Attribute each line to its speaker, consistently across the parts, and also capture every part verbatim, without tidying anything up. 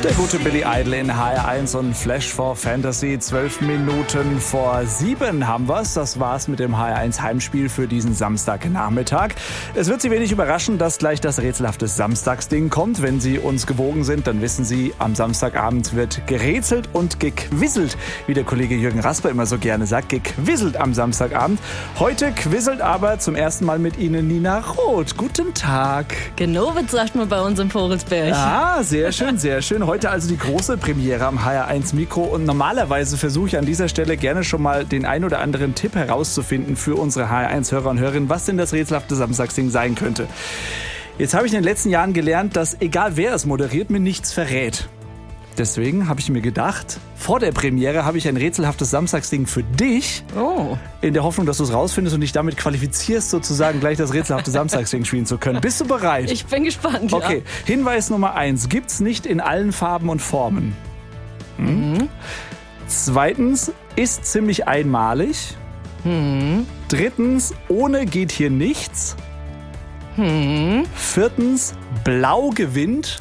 Speaker 1: Der gute Billy Idol in H R eins und Flash for Fantasy. Zwölf Minuten vor sieben haben wir's. Das war's mit dem H R eins Heimspiel für diesen Samstagnachmittag. Es wird Sie wenig überraschen, dass gleich das rätselhafte Samstagsding kommt. Wenn Sie uns gewogen sind, dann wissen Sie, am Samstagabend wird gerätselt und gequisselt. Wie der Kollege Jürgen Rasper immer so gerne sagt, gequisselt am Samstagabend. Heute quisselt aber zum ersten Mal mit Ihnen Nina Roth. Guten Tag.
Speaker 2: Genowitz sagt man bei uns im Vogelsberg.
Speaker 1: Ah, sehr schön, sehr schön. Heute also die große Premiere am H R eins Mikro und normalerweise versuche ich an dieser Stelle gerne schon mal den ein oder anderen Tipp herauszufinden für unsere H R eins Hörer und Hörerinnen, was denn das rätselhafte Samstagsding sein könnte. Jetzt habe ich in den letzten Jahren gelernt, dass egal wer es moderiert, mir nichts verrät. Deswegen habe ich mir gedacht, vor der Premiere habe ich ein rätselhaftes Samstagsding für dich.
Speaker 2: Oh.
Speaker 1: In der Hoffnung, dass du es rausfindest und dich damit qualifizierst, sozusagen gleich das rätselhafte Samstagsding spielen zu können. Bist du bereit?
Speaker 2: Ich bin gespannt, ja.
Speaker 1: Okay, Hinweis Nummer eins. Gibt's nicht in allen Farben und Formen. Hm? Mhm. Zweitens, ist ziemlich einmalig.
Speaker 2: Mhm.
Speaker 1: Drittens, ohne geht hier nichts.
Speaker 2: Mhm.
Speaker 1: Viertens, blau gewinnt.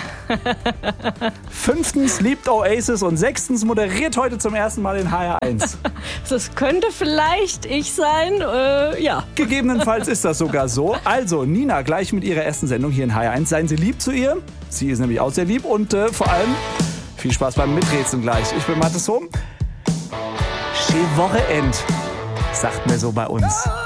Speaker 1: Fünftens, liebt Oasis. Und sechstens, moderiert heute zum ersten Mal in H R eins.
Speaker 2: Das könnte vielleicht ich sein, äh, ja.
Speaker 1: Gegebenenfalls ist das sogar so. Also, Nina, gleich mit ihrer ersten Sendung hier in H R eins. Seien Sie lieb zu ihr. Sie ist nämlich auch sehr lieb. Und äh, vor allem, viel Spaß beim Miträtseln gleich. Ich bin Mathis Hohm. Schöne Woche end, sagt mir so bei uns.